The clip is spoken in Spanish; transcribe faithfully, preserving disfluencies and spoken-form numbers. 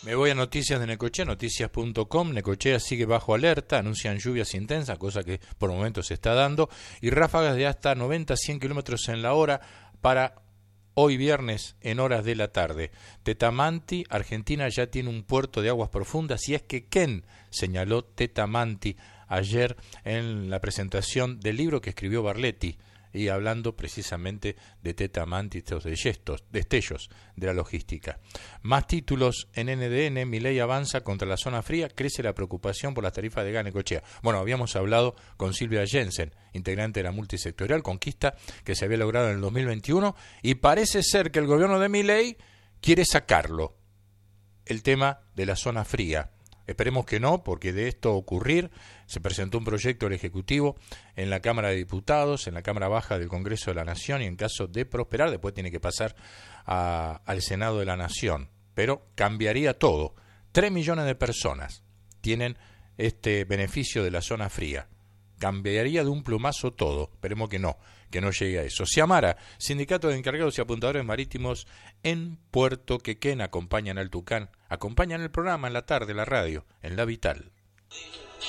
Me voy a noticias de Necochea, noticias punto com. Necochea sigue bajo alerta, anuncian lluvias intensas, cosa que por momentos se está dando, y ráfagas de hasta noventa a cien kilómetros en la hora para hoy viernes en horas de la tarde. Tetamanti, Argentina ya tiene un puerto de aguas profundas, y es que Ken señaló Tetamanti ayer en la presentación del libro que escribió Barletti, y hablando precisamente de Tetamanti, estos destellos de la logística. Más títulos en N D N, Milei avanza contra la zona fría, crece la preocupación por las tarifas de gas en Necochea. Bueno, habíamos hablado con Silvia Jensen, integrante de la multisectorial Conquista, que se había logrado en el dos mil veintiuno, y parece ser que el gobierno de Milei quiere sacarlo, el tema de la zona fría. Esperemos que no, porque de esto ocurrir, se presentó un proyecto del Ejecutivo en la Cámara de Diputados, en la Cámara Baja del Congreso de la Nación, y en caso de prosperar, después tiene que pasar a, al Senado de la Nación. Pero cambiaría todo. Tres millones de personas tienen este beneficio de la zona fría. Cambiaría de un plumazo todo. Esperemos que no, que no llegue a eso. Siamara, Sindicato de Encargados y Apuntadores Marítimos en Puerto Quequén, acompañan al Tucán, acompañan el programa en la tarde, la radio, en La Vital.